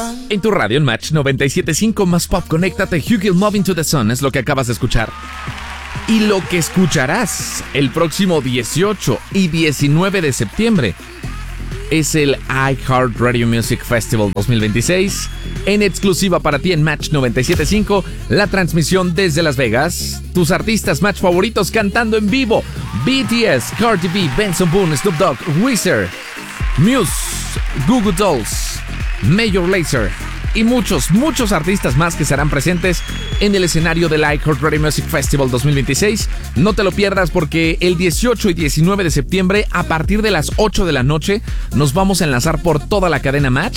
En tu radio en Match 97.5 más pop, conéctate. Hugh Hill, Moving to the Sun es lo que acabas de escuchar. Y lo que escucharás el próximo 18 y 19 de septiembre es el iHeartRadio Music Festival 2026. En exclusiva para ti en Match 97.5, la transmisión desde Las Vegas. Tus artistas Match favoritos cantando en vivo: BTS, Cardi B, Benson Boone, Snoop Dogg, Weezer, Muse, Goo Goo Dolls, Major Lazer y muchos artistas más que serán presentes en el escenario del iHeartRadio Music Festival 2026. No te lo pierdas, porque el 18 y 19 de septiembre, a partir de las 8 de la noche, nos vamos a enlazar por toda la cadena Match